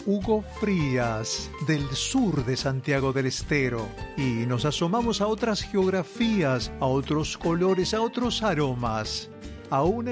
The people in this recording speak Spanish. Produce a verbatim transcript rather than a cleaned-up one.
Hugo Frías, del sur de Santiago del Estero, y nos asomamos a otras geografías, a otros colores, a otros aromas, a una